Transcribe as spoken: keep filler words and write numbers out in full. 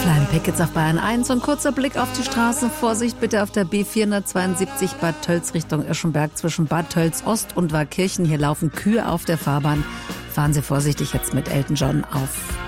Flying Pickets auf Bayern eins und kurzer Blick auf die Straßen. Vorsicht bitte auf der B vierhundertzweiundsiebzig Bad Tölz Richtung Irschenberg zwischen Bad Tölz Ost und Waakirchen. Hier laufen Kühe auf der Fahrbahn. Fahren Sie vorsichtig jetzt mit Elton John auf